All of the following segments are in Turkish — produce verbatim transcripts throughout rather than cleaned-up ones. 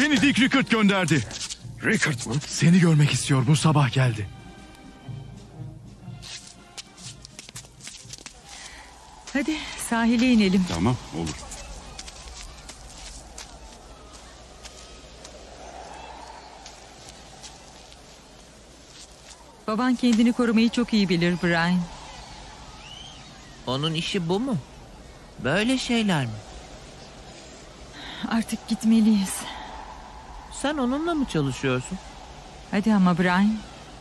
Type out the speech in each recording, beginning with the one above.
Seni Dick Rickard gönderdi. Rickard mı? Seni görmek istiyor. Bu sabah geldi. Hadi sahile inelim. Tamam, olur. Baban kendini korumayı çok iyi bilir Brian. Onun işi bu mu? Böyle şeyler mi? Artık gitmeliyiz. Sen onunla mı çalışıyorsun? Hadi ama Brian.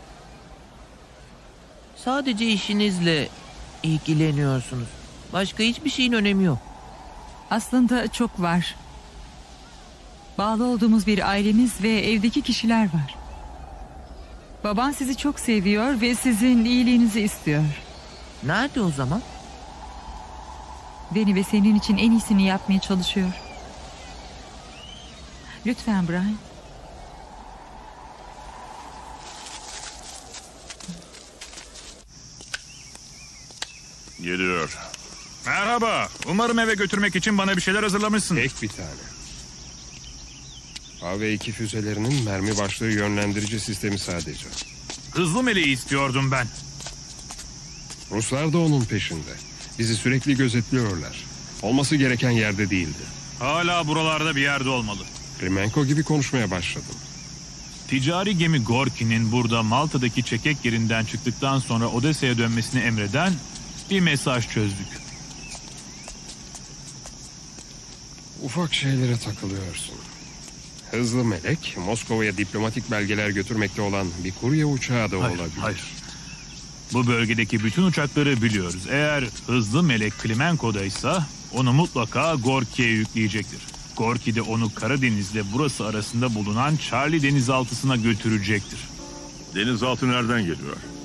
Sadece işinizle ilgileniyorsunuz. Başka hiçbir şeyin önemi yok. Aslında çok var. Bağlı olduğumuz bir ailemiz ve evdeki kişiler var. Baban sizi çok seviyor ve sizin iyiliğinizi istiyor. Nerede o zaman? Beni ve senin için en iyisini yapmaya çalışıyor. Lütfen Brian. Geliyor. Merhaba. Umarım eve götürmek için bana bir şeyler hazırlamışsın. Tek bir tane. A V iki füzelerinin mermi başlığı yönlendirici sistemi sadece. Hızlı meleği istiyordum ben. Ruslar da onun peşinde. Bizi sürekli gözetliyorlar. Olması gereken yerde değildi. Hala buralarda bir yerde olmalı. Kremenko gibi konuşmaya başladım. Ticari gemi Gorki'nin burada Malta'daki çekek yerinden çıktıktan sonra Odessa'ya dönmesini emreden bir mesaj çözdük. Ufak şeylere takılıyorsun. Hızlı melek, Moskova'ya diplomatik belgeler götürmekte olan bir kurye uçağı da Hayır, olabilir. hayır. Bu bölgedeki bütün uçakları biliyoruz. Eğer hızlı melek Klimenko'daysa onu mutlaka Gorki'ye yükleyecektir. Gorki de onu Karadeniz'le burası arasında bulunan Charlie denizaltısına götürecektir. Denizaltı nereden geliyor?